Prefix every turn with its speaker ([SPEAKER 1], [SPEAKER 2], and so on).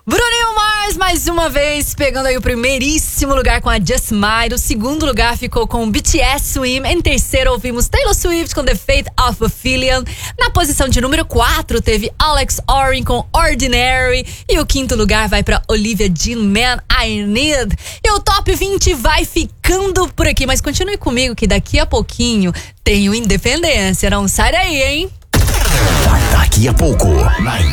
[SPEAKER 1] Bruno Mars, mais uma vez, pegando aí o primeiríssimo lugar com a Just Mine. O segundo lugar ficou com o BTS Swim. Em terceiro, ouvimos Taylor Swift com The Fate of Ophelia. Na posição de número 4, teve Alex Oren com Ordinary. E o quinto lugar vai pra Olivia Dean, Man I Need. E o Top 20 vai ficando por aqui. Mas continue comigo que daqui a pouquinho tem o Independência. Não sai daí, hein?
[SPEAKER 2] Daqui a pouco, na